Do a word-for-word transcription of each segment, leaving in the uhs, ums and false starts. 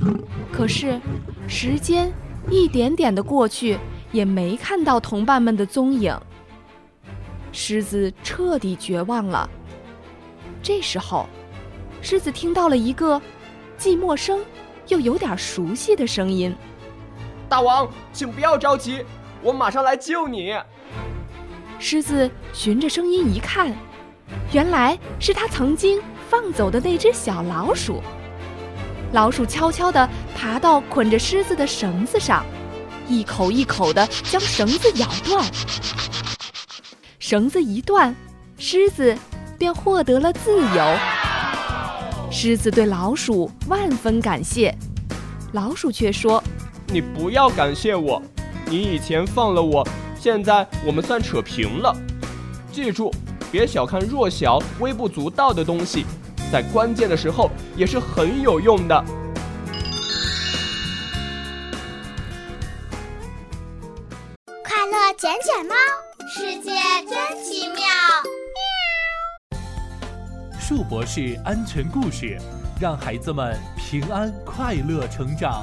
可是时间一点点的过去，也没看到同伴们的踪影。狮子彻底绝望了。这时候，狮子听到了一个既陌生又有点熟悉的声音：“ 大王，请不要着急，我马上来救你。” 狮子循着声音一看，原来是他曾经放走的那只小老鼠。老鼠悄悄地爬到捆着狮子的绳子上，一口一口地将绳子咬断。绳子一断，狮子便获得了自由。狮子对老鼠万分感谢，老鼠却说：“ 你不要感谢我，你以前放了我，现在我们算扯平了。记住，别小看弱小、微不足道的东西，在关键的时候也是很有用的。” 快乐卷卷猫，世界真奇妙。 树博士安全故事，让孩子们平安快乐成长。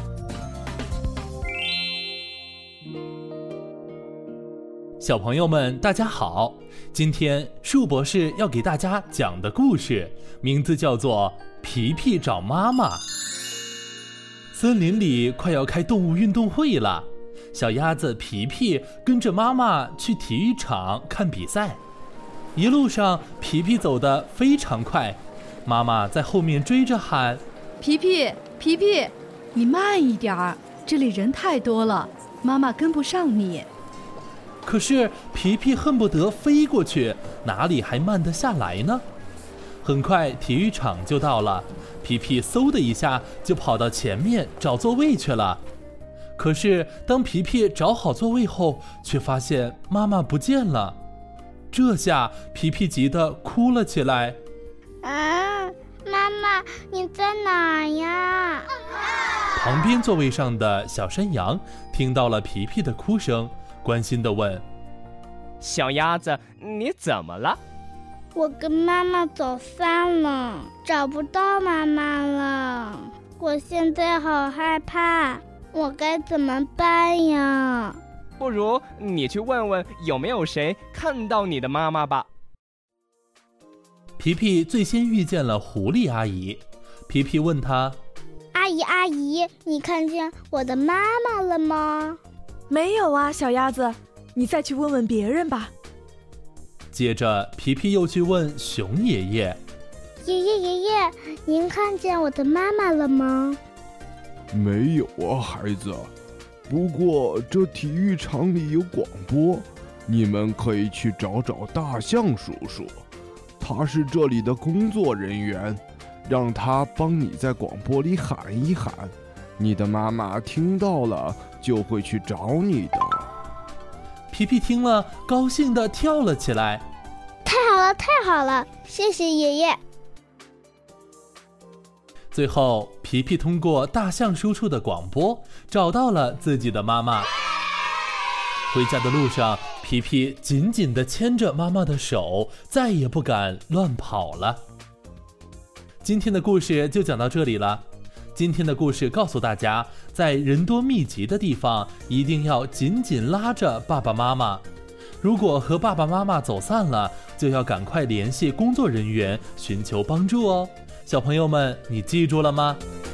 小朋友们大家好，今天树博士要给大家讲的故事名字叫做皮皮找妈妈。森林里快要开动物运动会了，小鸭子皮皮跟着妈妈去体育场看比赛。一路上皮皮走得非常快，妈妈在后面追着喊：“ 皮皮皮皮，你慢一点儿，这里人太多了，妈妈跟不上你。” 可是皮皮恨不得飞过去，哪里还慢得下来呢？很快体育场就到了，皮皮嗖的一下就跑到前面找座位去了。可是当皮皮找好座位后，却发现妈妈不见了。这下皮皮急得哭了起来。 啊，妈妈，你在哪呀？ 旁边座位上的小山羊听到了皮皮的哭声，关心地问：“ 小鸭子，你怎么了？” 我跟妈妈走散了，找不到妈妈了，我现在好害怕，我该怎么办呀？ 不如你去问问有没有谁看到你的妈妈吧。 皮皮最先遇见了狐狸阿姨，皮皮问她：“ 阿姨阿姨，你看见我的妈妈了吗？”“ 没有啊，小鸭子，你再去问问别人吧。” 接着皮皮又去问熊爷爷：“ 爷爷爷爷，您看见我的妈妈了吗？”“ 没有啊，孩子。不过这体育场里有广播，你们可以去找找大象叔叔，他是这里的工作人员，让他帮你在广播里喊一喊，你的妈妈听到了就会去找你的。” 皮皮听了，高兴地跳了起来。 “太好了，太好了，谢谢爷爷。” 最后，皮皮通过大象叔叔的广播找到了自己的妈妈。回家的路上，皮皮紧紧地牵着妈妈的手，再也不敢乱跑了。今天的故事就讲到这里了。今天的故事告诉大家，在人多密集的地方，一定要紧紧拉着爸爸妈妈。如果和爸爸妈妈走散了，就要赶快联系工作人员寻求帮助哦。小朋友们，你记住了吗？